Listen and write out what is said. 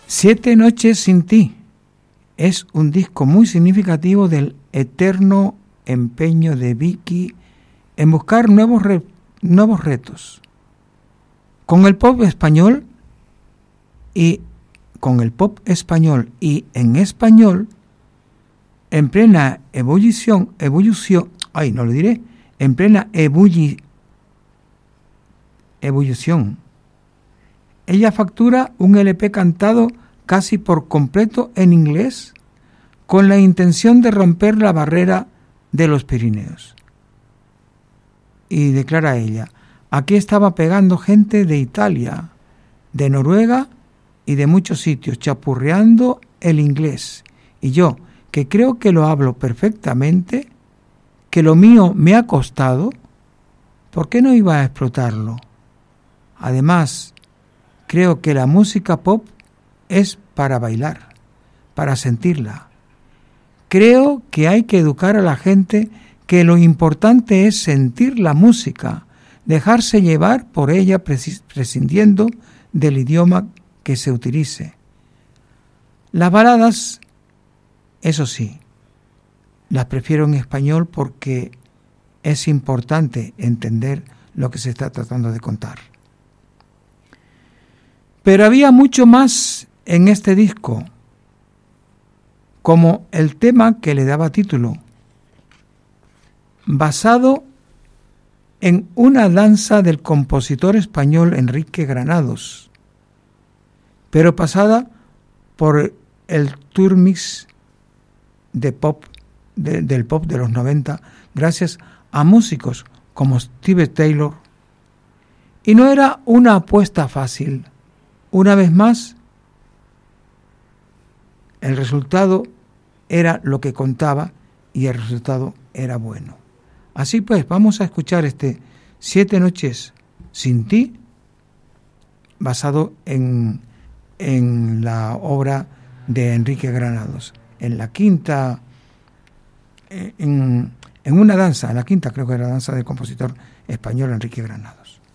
Siete noches sin ti es un disco muy significativo del eterno empeño de Vicky en buscar nuevos retos. Con el pop español y en español, en plena ebullición, ella factura un LP cantado casi por completo en inglés, con la intención de romper la barrera de los Pirineos. Y declara ella: aquí estaba pegando gente de Italia, de Noruega y de muchos sitios, chapurreando el inglés. Y yo, que creo que lo hablo perfectamente, que lo mío me ha costado, ¿por qué no iba a explotarlo? Además, creo que la música pop es para bailar, para sentirla. Creo que hay que educar a la gente que lo importante es sentir la música, dejarse llevar por ella prescindiendo del idioma que se utilice. Las baladas, eso sí, las prefiero en español porque es importante entender lo que se está tratando de contar. Pero había mucho más en este disco, como el tema que le daba título, basado en una danza del compositor español Enrique Granados, pero pasada por el tour mix de pop, del pop de los 90, gracias a músicos como Steve Taylor. Y no era una apuesta fácil. Una vez más, el resultado era lo que contaba y el resultado era bueno. Así pues, vamos a escuchar este 7 noches sin ti, basado en la obra de Enrique Granados, en la quinta, en una danza, en la quinta creo que era la danza del compositor español Enrique Granados.